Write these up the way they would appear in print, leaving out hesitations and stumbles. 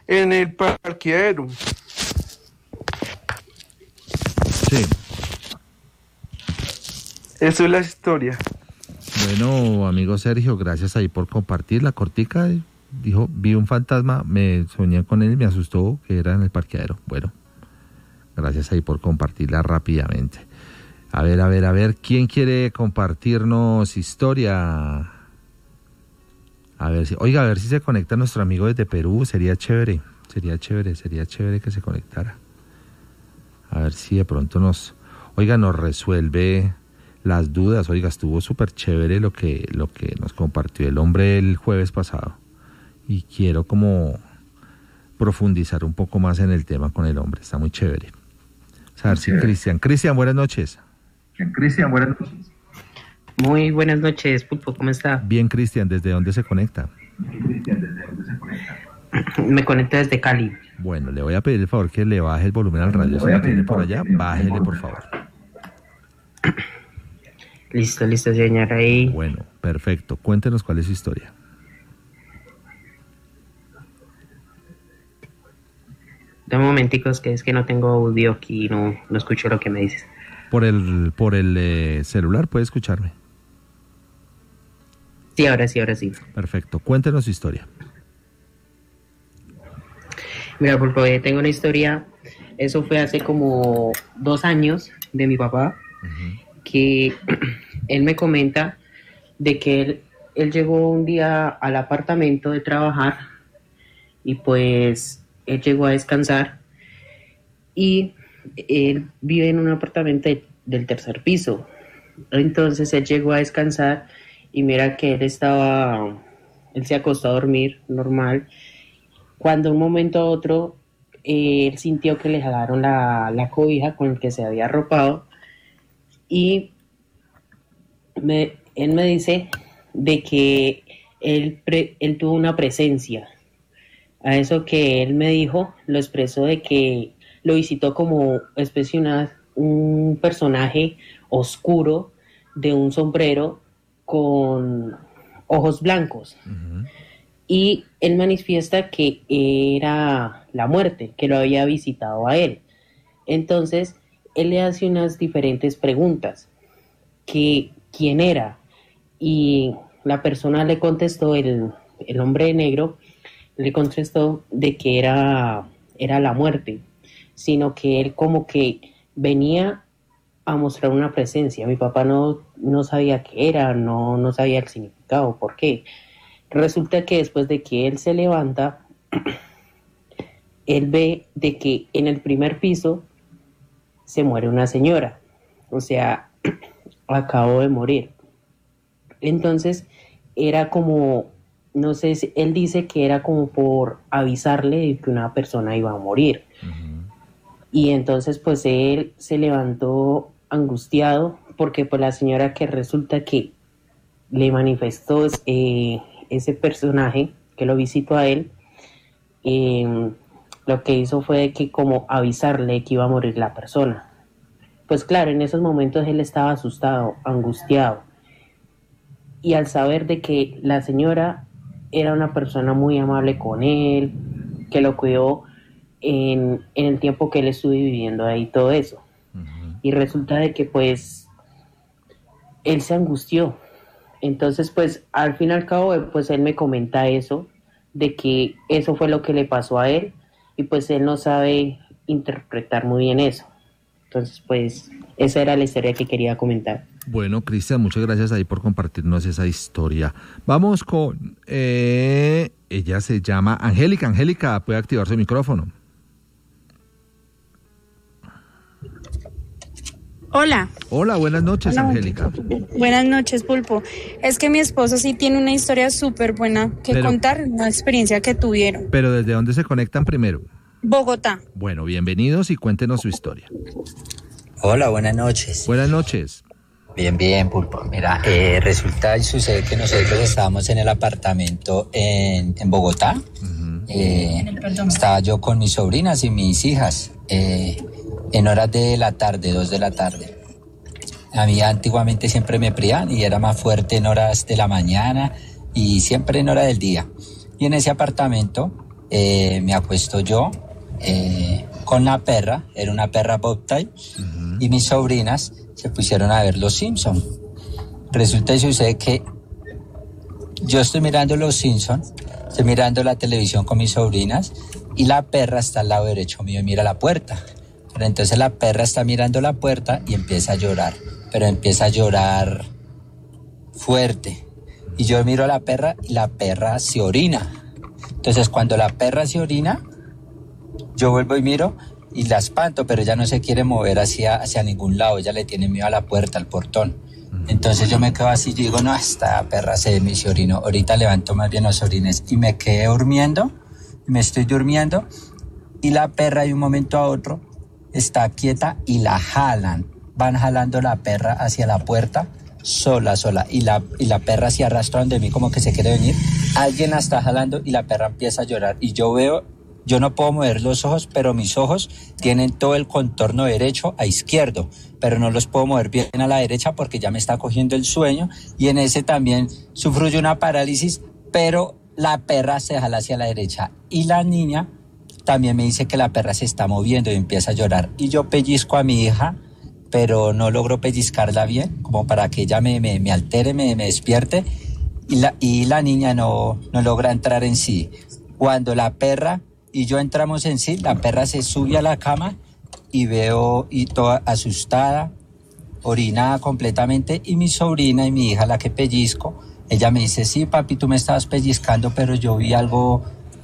en el parqueadero. Sí. Eso es la historia. Bueno, amigo Sergio, gracias ahí por compartir la cortica. Dijo, vi un fantasma, me soñé con él y me asustó que era en el parqueadero. Bueno, gracias ahí por compartirla rápidamente. A ver, ¿quién quiere compartirnos historia? A ver si se conecta nuestro amigo desde Perú, sería chévere que se conectara. A ver si de pronto nos resuelve las dudas. Oiga, estuvo súper chévere lo que nos compartió el hombre el jueves pasado. Y quiero como profundizar un poco más en el tema con el hombre, está muy chévere. A ver si Cristian, buenas noches. Muy buenas noches, Pulpo, ¿cómo está? Bien, Cristian, ¿desde dónde se conecta? Me conecto desde Cali. Bueno, le voy a pedir el favor que le baje el volumen al radio. Si lo tiene por allá, bájele, por favor. Listo, señora. Ahí. Bueno, perfecto. Cuéntenos cuál es su historia. Dame un momentico, que es que no tengo audio aquí, no escucho lo que me dices. Por el celular puede escucharme. Sí, ahora sí. Perfecto. Cuéntenos su historia. Mira, Pulpo, tengo una historia. Eso fue hace como 2 años de mi papá, que él me comenta de que él llegó un día al apartamento de trabajar y pues él llegó a descansar y él vive en un apartamento del 3er piso. Entonces él llegó a descansar y mira que él se acostó a dormir normal, cuando de un momento a otro él sintió que le jalaron la cobija con la que se había arropado y él me dice de que él tuvo una presencia. A eso que él me dijo, lo expresó de que lo visitó como especie de un personaje oscuro de un sombrero con ojos blancos. Y él manifiesta que era la muerte, que lo había visitado a él. Entonces, él le hace unas diferentes preguntas, que quién era, y la persona le contestó, el hombre de negro, le contestó de que era la muerte, sino que él como que venía a mostrar una presencia. Mi papá no sabía qué era, no sabía el significado, por qué. Resulta que después de que él se levanta, él ve de que en el primer piso se muere una señora, o sea, acabó de morir. Entonces era como, no sé, él dice que era como por avisarle de que una persona iba a morir. Y entonces pues él se levantó angustiado porque pues la señora que resulta que le manifestó ese personaje que lo visitó a él, lo que hizo fue que como avisarle que iba a morir la persona. Pues claro, en esos momentos él estaba asustado, angustiado, y al saber de que la señora era una persona muy amable con él, que lo cuidó en el tiempo que él estuvo viviendo ahí, todo eso. Y resulta de que pues él se angustió. Entonces pues al fin y al cabo pues él me comenta eso, de que eso fue lo que le pasó a él y pues él no sabe interpretar muy bien eso. Entonces pues esa era la historia que quería comentar. Bueno, Cristian, muchas gracias ahí por compartirnos esa historia. Vamos con ella se llama Angélica. Angélica, puede activar su micrófono. Hola. Hola, buenas noches, hola, Angélica. Buenas noches, Pulpo. Es que mi esposo sí tiene una historia súper buena que contar, una experiencia que tuvieron. Pero ¿desde dónde se conectan primero? Bogotá. Bueno, bienvenidos y cuéntenos su historia. Hola, buenas noches. Buenas noches. Bien, Pulpo. Mira, resulta y sucede que nosotros estábamos en el apartamento en Bogotá. Estaba yo con mis sobrinas y mis hijas. En horas de la tarde, 2 de la tarde. A mí antiguamente siempre me frían y era más fuerte en horas de la mañana y siempre en hora del día. Y en ese apartamento me acuesto yo con la perra, era una perra bobtail, y mis sobrinas se pusieron a ver Los Simpson. Resulta y sucede que yo estoy mirando Los Simpson, estoy mirando la televisión con mis sobrinas y la perra está al lado derecho mío y mira la puerta. Pero entonces la perra está mirando la puerta y empieza a llorar, pero empieza a llorar fuerte. Y yo miro a la perra y la perra se orina. Entonces cuando la perra se orina, yo vuelvo y miro y la espanto, pero ella no se quiere mover hacia ningún lado, ella le tiene miedo a la puerta, al portón. Entonces yo me quedo así y digo, no, esta perra se orinó, ahorita levanto más bien los orines. Y me quedé durmiendo, me estoy durmiendo, y la perra de un momento a otro está quieta y la jalan. Van jalando la perra hacia la puerta, sola, y la perra se arrastra donde mí como que se quiere venir. Alguien la está jalando y la perra empieza a llorar. Y yo no puedo mover los ojos, pero mis ojos tienen todo el contorno derecho a izquierdo, pero no los puedo mover bien a la derecha porque ya me está cogiendo el sueño, y en ese también sufro yo una parálisis, pero la perra se jala hacia la derecha. Y la niña también me dice que la perra se está moviendo y empieza a llorar. Y yo pellizco a mi hija, pero no logro pellizcarla bien, como para que ella me altere, me despierte, y la niña no logra entrar en sí. Cuando la perra y yo entramos en sí, la perra se sube a la cama y veo y toda asustada, orinada completamente, y mi sobrina y mi hija, la que pellizco, ella me dice, sí, papi, tú me estabas pellizcando, pero yo vi algo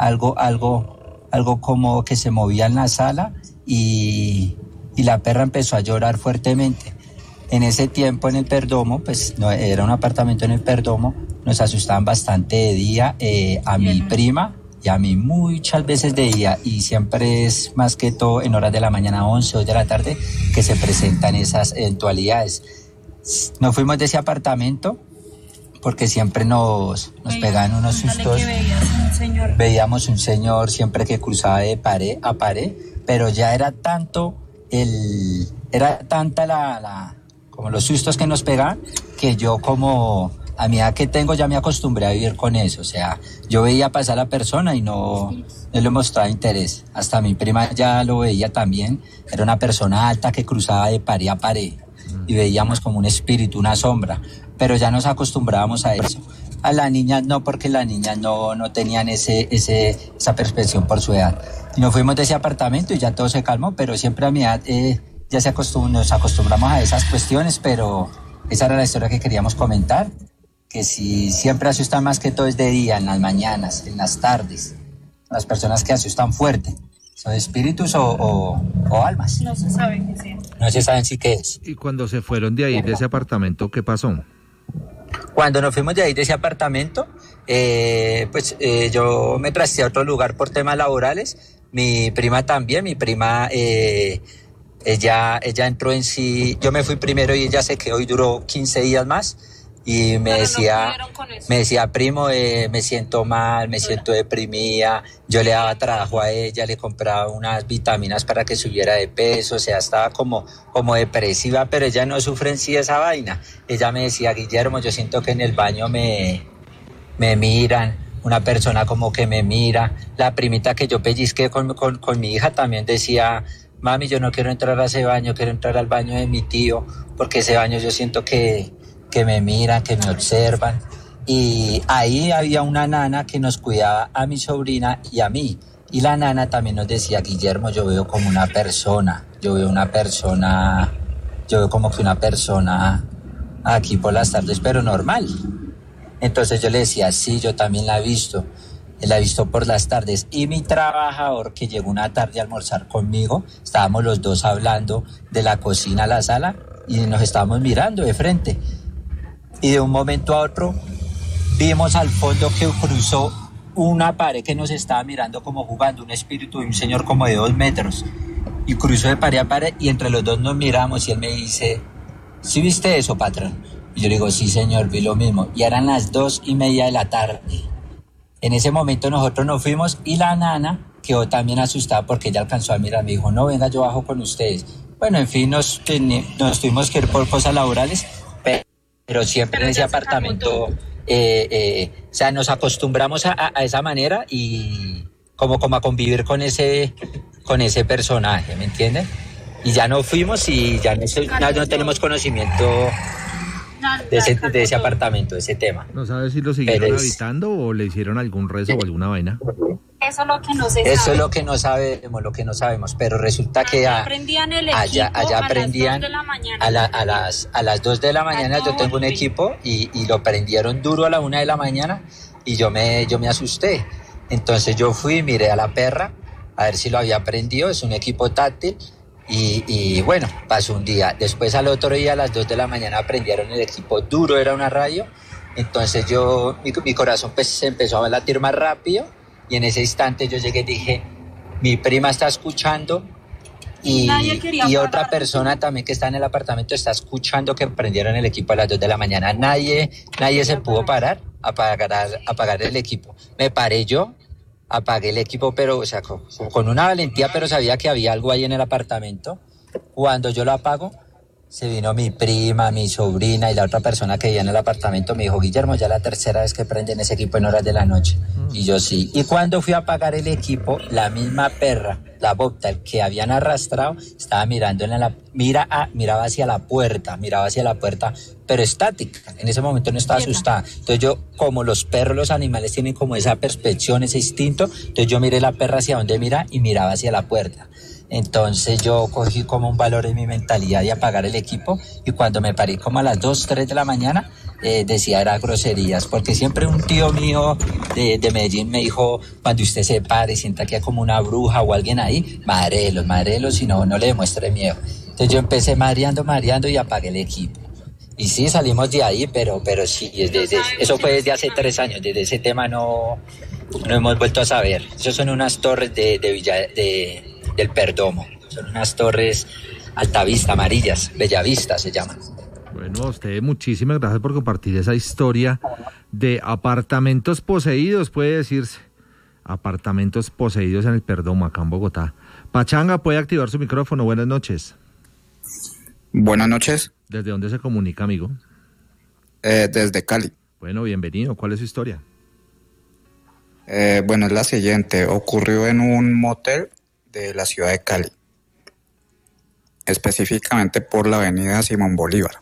como que se movía en la sala, y la perra empezó a llorar fuertemente. En ese tiempo en el Perdomo, pues no, era un apartamento en el Perdomo, nos asustaban bastante de día, a mi prima y a mí muchas veces de día, y siempre es más que todo en horas de la mañana, 11 o de la tarde, que se presentan esas eventualidades. Nos fuimos de ese apartamento porque siempre nos pegaban unos sustos. Veíamos un señor siempre que cruzaba de pared a pared, pero ya era tanta como los sustos que nos pegaban, que yo, como a mi edad que tengo, ya me acostumbré a vivir con eso. O sea, yo veía pasar a la persona y no le mostraba interés. Hasta mi prima ya lo veía también. Era una persona alta que cruzaba de pared a pared y veíamos como un espíritu, una sombra. Pero ya nos acostumbrábamos a eso. A las niñas no, porque las niñas no tenían esa percepción por su edad. Y nos fuimos de ese apartamento y ya todo se calmó, pero siempre a mi edad ya nos acostumbramos a esas cuestiones, pero esa era la historia que queríamos comentar. Que si siempre asustan más que todo es de día, en las mañanas, en las tardes. Las personas que asustan fuerte, ¿son espíritus o almas? No se sabe qué sea. No se saben si qué es. Y cuando se fueron de ahí, de ese apartamento, ¿qué pasó? Cuando nos fuimos de ahí, de ese apartamento, yo me trasladé a otro lugar por temas laborales. Mi prima también, ella entró en sí. Yo me fui primero y ella se quedó y duró 15 días más. Y me decía, primo, me siento mal, me siento deprimida. Yo le daba trabajo a ella, le compraba unas vitaminas para que subiera de peso. O sea, estaba como depresiva, pero ella no sufre en sí esa vaina. Ella me decía, Guillermo, yo siento que en el baño me miran, una persona como que me mira. La primita que yo pellizqué con mi hija también decía, mami, yo no quiero entrar a ese baño, quiero entrar al baño de mi tío, porque ese baño yo siento que me miran, que me observan. Y ahí había una nana que nos cuidaba a mi sobrina y a mí. Y la nana también nos decía, Guillermo, yo veo como una persona, yo veo como que una persona aquí por las tardes, pero normal. Entonces yo le decía, sí, yo también la he visto por las tardes. Y mi trabajador, que llegó una tarde a almorzar conmigo, estábamos los dos hablando de la cocina a la sala y nos estábamos mirando de frente. Y de un momento a otro vimos al fondo que cruzó una pared que nos estaba mirando como jugando, un espíritu de un señor como de 2 metros. Y cruzó de pared a pared y entre los dos nos miramos y él me dice, ¿sí viste eso, patrón? Y yo le digo, sí, señor, vi lo mismo. Y eran las 2:30 de la tarde. En ese momento nosotros nos fuimos y la nana quedó también asustada porque ella alcanzó a mirar. Me dijo, no, venga, yo bajo con ustedes. Bueno, en fin, nos tuvimos que ir por cosas laborales, pero siempre en ese apartamento, o sea, nos acostumbramos a esa manera y como a convivir con ese personaje, ¿me entienden? Y ya no fuimos y ya no tenemos conocimiento de ese apartamento, de ese tema. ¿No sabes si lo siguieron Pero habitando o le hicieron algún rezo o alguna vaina? Eso es lo que no se sabe. Eso es lo que no sabemos, pero resulta que Aprendían el equipo allá aprendían a las 2 de la mañana. a las 2 de la mañana. Yo tengo un equipo y lo prendieron duro a la 1 de la mañana y yo me asusté. Entonces yo fui, miré a la perra a ver si lo había prendido. Es un equipo táctil y bueno, pasó un día. Después al otro día a las 2 de la mañana prendieron el equipo duro, era una radio. Entonces mi corazón pues se empezó a latir más rápido. Y en ese instante yo llegué y dije, mi prima está escuchando y otra persona también que está en el apartamento está escuchando que prendieron el equipo a las 2 de la mañana. Nadie se pudo parar a apagar el equipo. Me paré yo, apagué el equipo, pero o sea, con una valentía, pero sabía que había algo ahí en el apartamento. Cuando yo lo apago, se vino mi prima, mi sobrina y la otra persona que vivía en el apartamento. Me dijo, Guillermo, ya la tercera vez que prenden ese equipo en horas de la noche. Y yo sí. Y cuando fui a apagar el equipo, la misma perra, la bobtail que habían arrastrado, estaba mirando miraba hacia la puerta, pero estática. En ese momento no estaba asustada. Entonces yo, como los perros, los animales tienen como esa percepción, ese instinto, entonces yo miré la perra hacia donde mira y miraba hacia la puerta. Entonces yo cogí como un valor en mi mentalidad de apagar el equipo y cuando me paré como a las 2, 3 de la mañana decía era groserías, porque siempre un tío mío de Medellín me dijo, cuando usted se pare y sienta que hay como una bruja o alguien ahí, madrelos y no le demuestre miedo. Entonces yo empecé madreando y apagué el equipo. Y sí, salimos de ahí, pero sí, eso fue desde hace 3 años, desde ese tema no hemos vuelto a saber. Esos son unas torres del Perdomo. Son unas torres Altavista, amarillas, Bellavista se llaman. Bueno, a usted muchísimas gracias por compartir esa historia de apartamentos poseídos, puede decirse. Apartamentos poseídos en el Perdomo, acá en Bogotá. Pachanga, puede activar su micrófono. Buenas noches. Buenas noches. ¿Desde dónde se comunica, amigo? Desde Cali. Bueno, bienvenido. ¿Cuál es su historia? Bueno, es la siguiente. Ocurrió en un motel de la ciudad de Cali, específicamente por la avenida Simón Bolívar,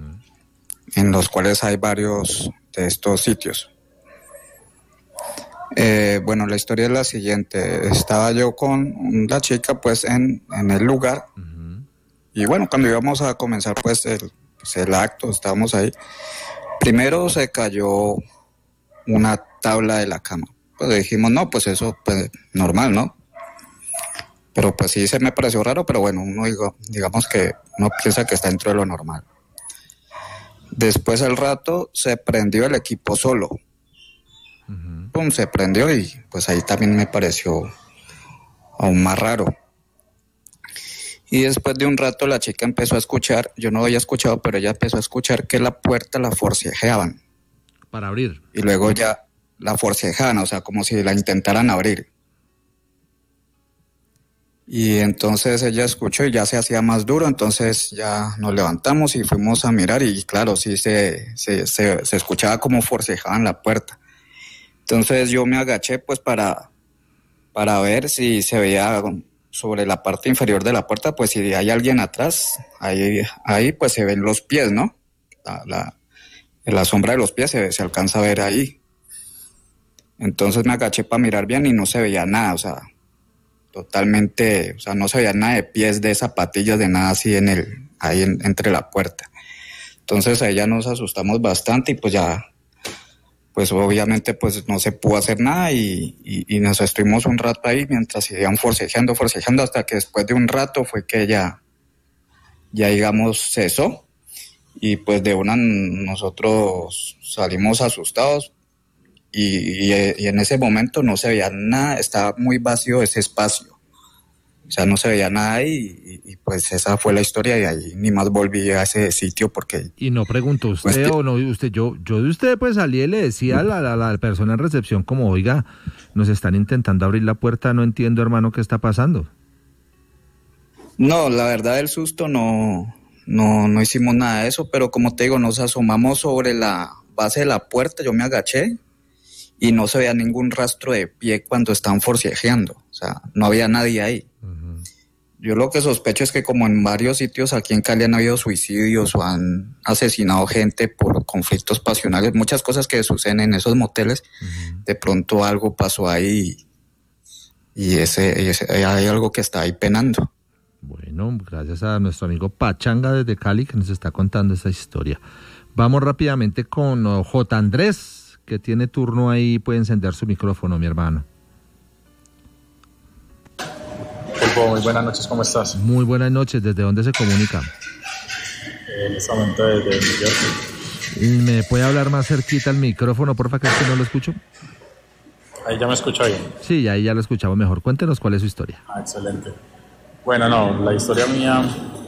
en los cuales hay varios de estos sitios. Bueno, la historia es la siguiente. Estaba yo con la chica pues en el lugar y bueno, cuando íbamos a comenzar pues el acto, estábamos ahí. Primero se cayó una tabla de la cama. Pues dijimos, no, pues eso pues normal, ¿no? Pero pues sí se me pareció raro, pero bueno, digamos que uno piensa que está dentro de lo normal. Después al rato se prendió el equipo solo. Pum, se prendió y pues ahí también me pareció aún más raro. Y después de un rato la chica empezó a escuchar, yo no había escuchado, pero ella empezó a escuchar que la puerta la forcejeaban. Para abrir. Y luego ya la forcejaban, o sea, como si la intentaran abrir. Y entonces ella escuchó y ya se hacía más duro, entonces ya nos levantamos y fuimos a mirar y claro, sí se escuchaba como forcejaban la puerta. Entonces yo me agaché pues para ver si se veía sobre la parte inferior de la puerta, pues si hay alguien atrás, ahí pues se ven los pies, ¿no? La sombra de los pies se alcanza a ver ahí. Entonces me agaché para mirar bien y no se veía nada, o sea, totalmente, o sea, no se veía nada de pies, de zapatillas, de nada así entre la puerta. Entonces ahí ya nos asustamos bastante y pues ya, pues obviamente pues no se pudo hacer nada y nos estuvimos un rato ahí mientras iban forcejeando hasta que después de un rato fue que ya digamos cesó y pues de una nosotros salimos asustados y en ese momento no se veía nada, estaba muy vacío ese espacio, o sea no se veía nada ahí y pues esa fue la historia y ahí ni más volví a ese sitio porque... Y no preguntó usted o no usted, yo de usted pues salí y le decía a la persona en recepción como, oiga, nos están intentando abrir la puerta, no entiendo hermano qué está pasando. No, la verdad del susto no hicimos nada de eso, pero como te digo, nos asomamos sobre la base de la puerta, yo me agaché y no se veía ningún rastro de pie cuando estaban forcejeando, o sea, no había nadie ahí. Yo lo que sospecho es que como en varios sitios aquí en Cali han habido suicidios o han asesinado gente por conflictos pasionales, muchas cosas que suceden en esos moteles, de pronto algo pasó ahí y hay algo que está ahí penando. Bueno, gracias a nuestro amigo Pachanga desde Cali que nos está contando esa historia. Vamos rápidamente con J. Andrés, que tiene turno ahí, puede encender su micrófono, mi hermano. Muy buenas noches, ¿cómo estás? Muy buenas noches, ¿desde dónde se comunica? En este momento desde New Jersey. ¿Me puede hablar más cerquita al micrófono, porfa, que es que no lo escucho? Ahí ya me escucho bien. Sí, ahí ya lo escuchamos mejor. Cuéntenos cuál es su historia. Excelente. Bueno, la historia mía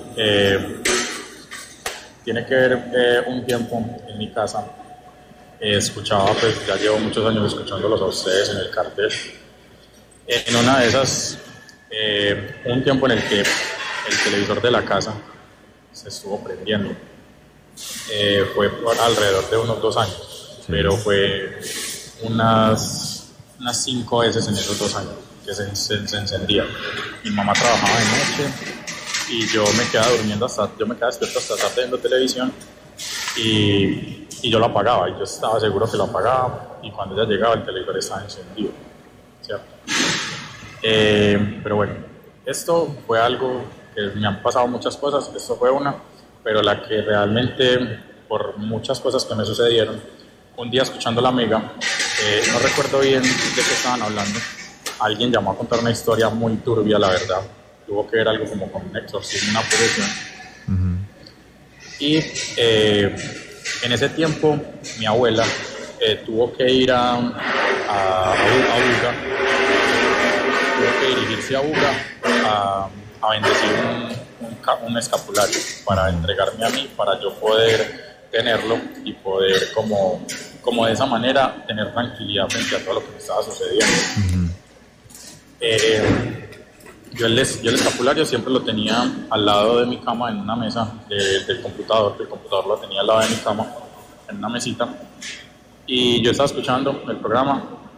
tiene que ver un tiempo en mi casa. Escuchaba, pues ya llevo muchos años escuchándolos a ustedes en el cartel. En una de esas, un tiempo en el que el televisor de la casa se estuvo prendiendo. Fue por alrededor de unos 2 años, sí. Pero fue unas 5 veces en esos 2 años que se encendía. Mi mamá trabajaba de noche y yo me quedaba despierto hasta tarde viendo televisión y yo lo apagaba, y yo estaba seguro que lo apagaba, y cuando ella llegaba el televisor estaba encendido, ¿cierto? Pero bueno, esto fue algo que me han pasado muchas cosas, esto fue una, pero la que realmente, por muchas cosas que me sucedieron, un día escuchando a la amiga, no recuerdo bien de qué estaban hablando, alguien llamó a contar una historia muy turbia, la verdad, tuvo que ver algo como con un exorcismo, una posesión, y en ese tiempo mi abuela tuvo que ir a Buga, tuvo que dirigirse a Buga a bendecir un escapulario para entregarme a mí, para yo poder tenerlo y poder como de esa manera tener tranquilidad frente a todo lo que me estaba sucediendo. Yo el escapulario siempre lo tenía al lado de mi cama en una mesa del computador. El computador lo tenía al lado de mi cama en una mesita, y yo estaba escuchando el programa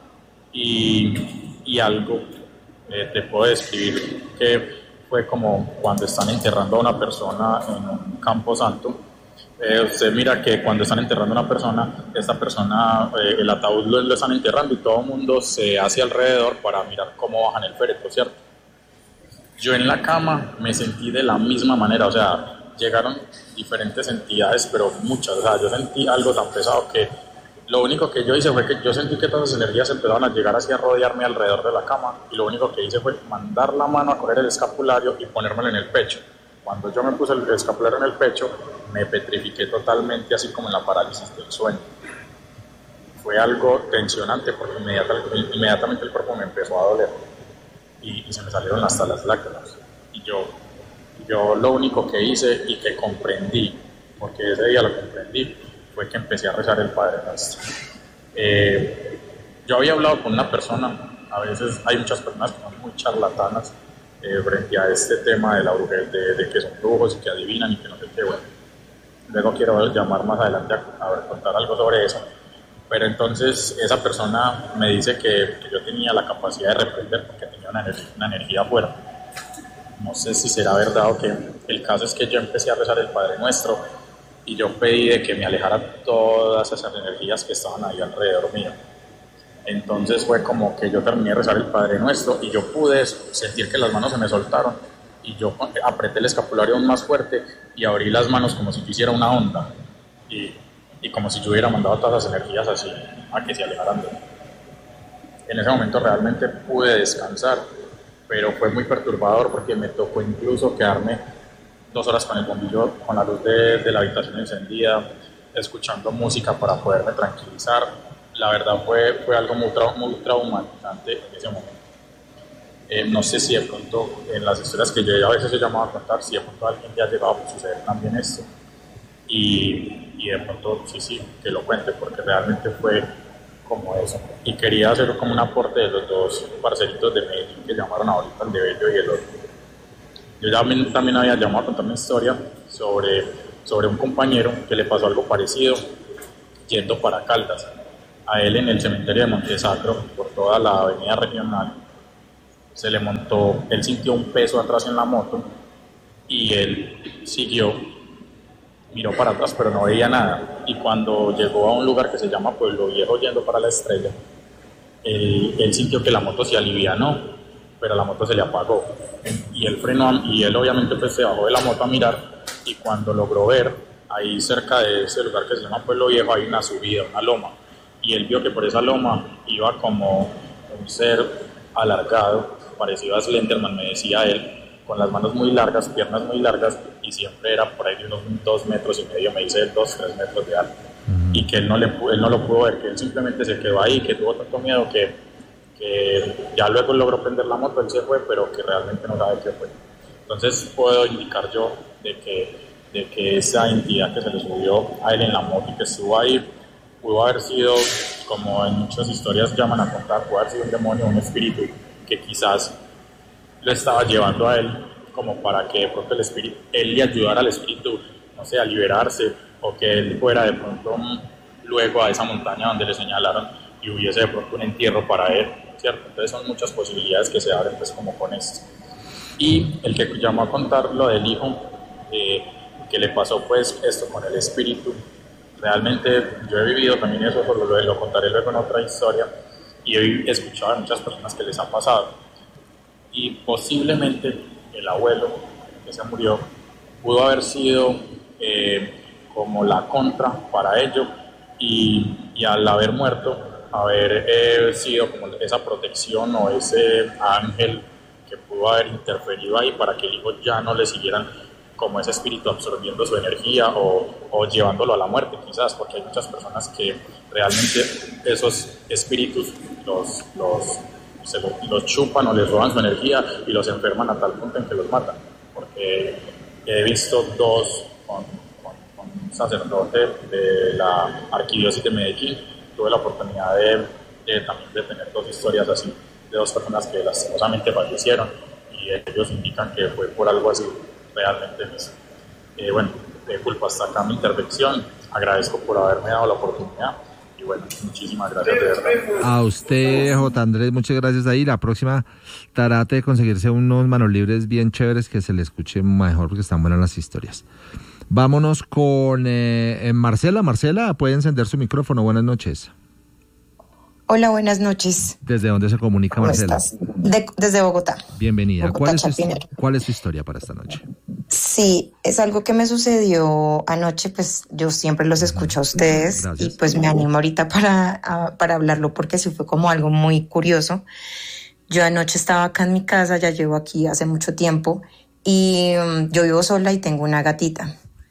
y algo te puedo describir que fue como cuando están enterrando a una persona en un campo santo. Usted mira que cuando están enterrando a una persona, esta persona, el ataúd lo están enterrando y todo el mundo se hace alrededor para mirar cómo bajan el féretro, ¿cierto? Yo en la cama me sentí de la misma manera, o sea, llegaron diferentes entidades, pero muchas, o sea, yo sentí algo tan pesado que lo único que yo hice fue que yo sentí que todas las energías empezaron a llegar así a rodearme alrededor de la cama, y lo único que hice fue mandar la mano a coger el escapulario y ponérmelo en el pecho. Cuando yo me puse el escapulario en el pecho, me petrifiqué totalmente, así como en la parálisis del sueño. Fue algo tensionante porque inmediatamente el cuerpo me empezó a doler y se me salieron hasta las lágrimas. Y yo lo único que hice y que comprendí, porque ese día lo comprendí, fue que empecé a rezar el Padre Nuestro. Yo había hablado con una persona, a veces hay muchas personas que son muy charlatanas frente a este tema de la brujería, de que son brujos y que adivinan y que no sé qué. Bueno, luego quiero llamar más adelante a contar algo sobre eso. Pero entonces esa persona me dice que yo tenía la capacidad de reprender porque tenía una energía afuera. No sé si será verdad o qué. El caso es que yo empecé a rezar el Padre Nuestro y yo pedí de que me alejara todas esas energías que estaban ahí alrededor mío. Entonces fue como que yo terminé de rezar el Padre Nuestro y yo pude sentir que las manos se me soltaron, y yo apreté el escapulario aún más fuerte y abrí las manos como si quisiera una onda y como si yo hubiera mandado todas las energías así a que se alejaran de mí. En ese momento realmente pude descansar, pero fue muy perturbador porque me tocó incluso quedarme 2 horas con el bombillo, con la luz de la habitación encendida, escuchando música para poderme tranquilizar. La verdad fue algo muy traumatizante en ese momento. No sé si de pronto en las historias que yo a veces he llamado a contar, si de pronto a alguien ya ha llegado a suceder también esto. Y de pronto sí, que lo cuente, porque realmente fue como eso. Y quería hacer como un aporte de los 2 parceritos de Medellín que llamaron ahorita, el de Bello y el otro. Yo también había llamado a contar una historia sobre un compañero que le pasó algo parecido yendo para Caldas. a él en el cementerio de Montesacro, por toda la avenida regional, se le montó, él sintió un peso atrás en la moto y él siguió, miró para atrás pero no veía nada, y cuando llegó a un lugar que se llama Pueblo Viejo yendo para La Estrella, él sintió que la moto se alivianó, pero la moto se le apagó y él frenó, y él obviamente pues se bajó de la moto a mirar, y cuando logró ver, ahí cerca de ese lugar que se llama Pueblo Viejo hay una subida, una loma, y él vio que por esa loma iba como un ser alargado, parecido a Slenderman, me decía él, con las manos muy largas, piernas muy largas, y siempre era por ahí de unos 2,5 metros, me dice 2-3 metros de alto, y que él no lo pudo ver, que él simplemente se quedó ahí, que tuvo tanto miedo que ya luego logró prender la moto, él se fue, pero que realmente no sabe qué fue. Entonces puedo indicar yo de que esa entidad que se le subió a él en la moto y que estuvo ahí, pudo haber sido, como en muchas historias llaman a contar, pudo haber sido un demonio, un espíritu que quizás lo estaba llevando a él como para que de pronto él le ayudara al espíritu, no sé, a liberarse, o que él fuera de pronto luego a esa montaña donde le señalaron y hubiese de pronto un entierro para él, ¿cierto? Entonces son muchas posibilidades que se abren pues como con esto. Y el que llamó a contar lo del hijo, que le pasó pues esto con el espíritu, realmente yo he vivido también eso, lo contaré luego en otra historia, y he escuchado a muchas personas que les ha pasado, y posiblemente el abuelo que se murió pudo haber sido como la contra para ello, y al haber muerto, haber sido como esa protección o ese ángel que pudo haber interferido ahí para que el hijo ya no le siguieran como ese espíritu absorbiendo su energía o llevándolo a la muerte quizás, porque hay muchas personas que realmente esos espíritus los chupan o les roban su energía y los enferman a tal punto en que los matan, porque he visto con un sacerdote de la arquidiócesis de Medellín, tuve la oportunidad también de tener 2 historias así, de 2 personas que lastimosamente fallecieron, y ellos indican que fue por algo así realmente mismo. Bueno, de culpa hasta acá mi intervención, agradezco por haberme dado la oportunidad, y bueno, muchísimas gracias de verdad. A usted, J. Andrés, muchas gracias ahí. La próxima trate de conseguirse unos manos libres bien chéveres que se le escuche mejor porque están buenas las historias. Vámonos con Marcela. Marcela, puede encender su micrófono. Buenas noches. Hola, buenas noches. ¿Desde dónde se comunica, Marcela? ¿Cómo estás? Desde Bogotá. Bienvenida. Bogotá, ¿Cuál es su historia para esta noche? Sí, es algo que me sucedió anoche, pues yo siempre los escucho a ustedes. Gracias. Y pues me animo ahorita para hablarlo porque sí fue como algo muy curioso. Yo anoche estaba acá en mi casa, ya llevo aquí hace mucho tiempo, y yo vivo sola y tengo una gatita.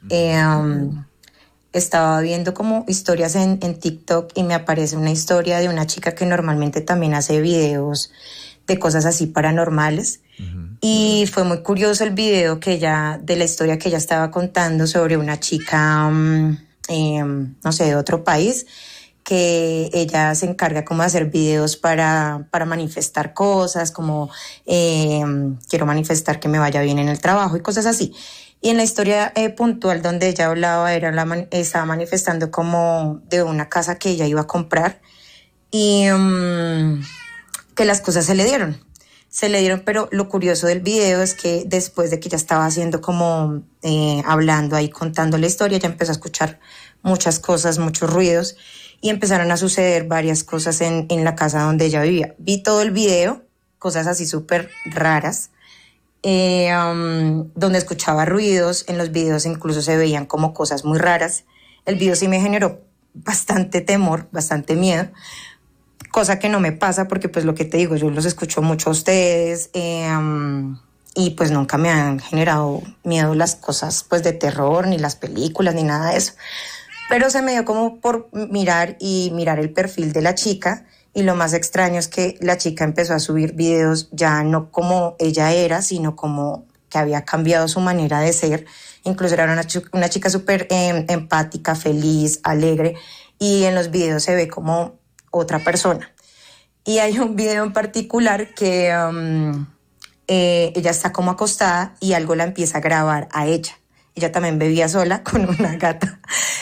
Estaba viendo como historias en TikTok y me aparece una historia de una chica que normalmente también hace videos de cosas así paranormales. Y fue muy curioso el video de la historia que ella estaba contando sobre una chica, no sé, de otro país, que ella se encarga como de hacer videos para manifestar cosas, como quiero manifestar que me vaya bien en el trabajo y cosas así. Y en la historia puntual donde ella hablaba, estaba manifestando como de una casa que ella iba a comprar y que las cosas se le dieron, pero lo curioso del video es que después de que ella estaba haciendo como hablando ahí, contando la historia, ella empezó a escuchar muchas cosas, muchos ruidos, y empezaron a suceder varias cosas en la casa donde ella vivía. Vi todo el video, cosas así súper raras, donde escuchaba ruidos. En los videos incluso se veían como cosas muy raras. El video sí me generó bastante temor, bastante miedo, cosa que no me pasa porque pues lo que te digo, yo los escucho mucho a ustedes, y pues nunca me han generado miedo las cosas pues de terror, ni las películas, ni nada de eso. Pero se me dio como por mirar el perfil de la chica, y lo más extraño es que la chica empezó a subir videos ya no como ella era, sino como que había cambiado su manera de ser. Incluso era una chica súper empática, feliz, alegre, y en los videos se ve como otra persona. Y hay un video en particular que ella está como acostada y algo la empieza a grabar a ella. ella también bebía sola con una gata,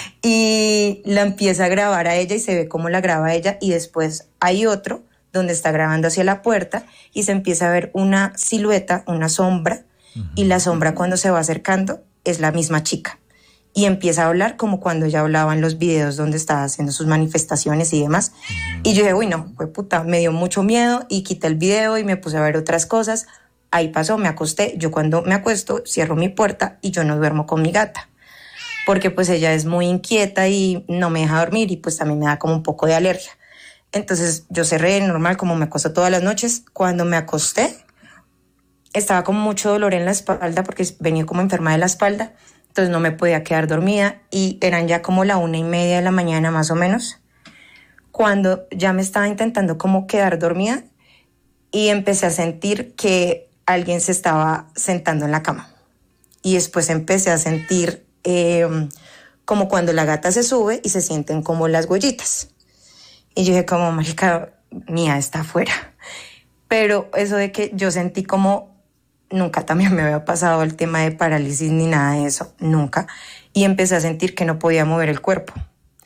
y la empieza a grabar a ella y se ve cómo la graba a ella, y después hay otro donde está grabando hacia la puerta y se empieza a ver una silueta, una sombra, y la sombra cuando se va acercando es la misma chica. Y empieza a hablar como cuando ella hablaba en los videos donde estaba haciendo sus manifestaciones y demás. Y yo dije, uy, no, fue puta, me dio mucho miedo y quité el video y me puse a ver otras cosas. Ahí pasó, me acosté. Yo cuando me acuesto cierro mi puerta y yo no duermo con mi gata, porque pues ella es muy inquieta y no me deja dormir y pues también me da como un poco de alergia. Entonces yo cerré normal como me acuesto todas las noches. Cuando me acosté estaba con mucho dolor en la espalda porque venía como enferma de la espalda. Entonces no me podía quedar dormida y eran ya como la 1:30 de la mañana más o menos, cuando ya me estaba intentando como quedar dormida y empecé a sentir que alguien se estaba sentando en la cama. Y después empecé a sentir como cuando la gata se sube y se sienten como las huellitas. Y yo dije como, marica, mía está afuera. Pero eso de que yo sentí como... Nunca también me había pasado el tema de parálisis ni nada de eso, nunca. Y empecé a sentir que no podía mover el cuerpo.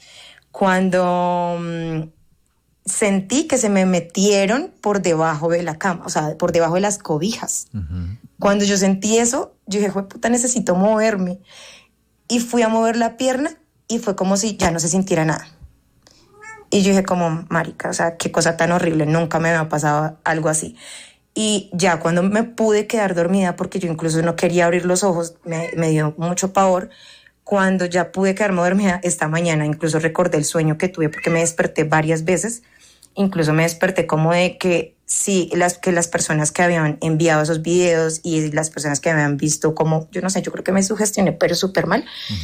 Cuando sentí que se me metieron por debajo de la cama, o sea, por debajo de las cobijas. Cuando yo sentí eso, yo dije, puta, necesito moverme. Y fui a mover la pierna y fue como si ya no se sintiera nada. Y yo dije como, marica, o sea, qué cosa tan horrible, nunca me había pasado algo así. Y ya cuando me pude quedar dormida, porque yo incluso no quería abrir los ojos, me dio mucho pavor. Cuando ya pude quedarme dormida esta mañana, incluso recordé el sueño que tuve porque me desperté varias veces. Incluso me desperté como de que sí, que las personas que habían enviado esos videos y las personas que habían visto como, yo no sé, yo creo que me sugestioné, pero súper mal.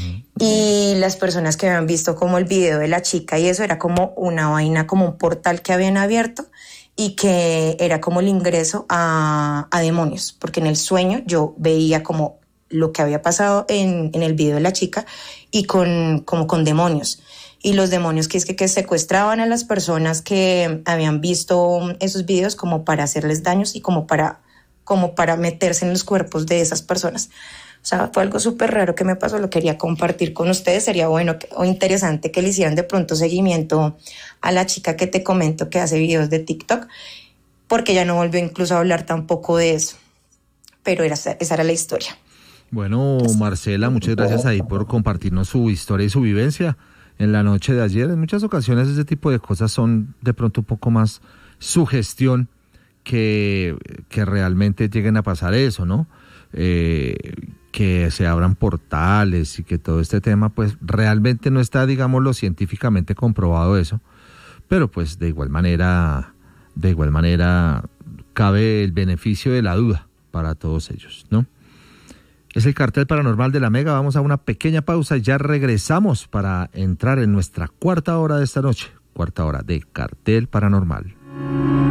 Y las personas que habían visto como el video de la chica y eso era como una vaina, como un portal que habían abierto, y que era como el ingreso a demonios, porque en el sueño yo veía como lo que había pasado en el video de la chica y como con demonios. Y los demonios que secuestraban a las personas que habían visto esos videos como para hacerles daños y como para meterse en los cuerpos de esas personas. O sea, fue algo súper raro que me pasó, lo quería compartir con ustedes. Sería bueno o interesante que le hicieran de pronto seguimiento a la chica que te comento que hace videos de TikTok, porque ella no volvió incluso a hablar tampoco de eso. Pero esa era la historia. Bueno, Marcela, muchas gracias ahí por compartirnos su historia y su vivencia en la noche de ayer. En muchas ocasiones ese tipo de cosas son de pronto un poco más sugestión que realmente lleguen a pasar eso, ¿no? Que se abran portales y que todo este tema, pues realmente no está, digámoslo, científicamente comprobado eso, pero pues de igual manera cabe el beneficio de la duda para todos ellos, ¿no? Es el Cartel Paranormal de la Mega. Vamos a una pequeña pausa y ya regresamos para entrar en nuestra cuarta hora de esta noche, cuarta hora de Cartel Paranormal.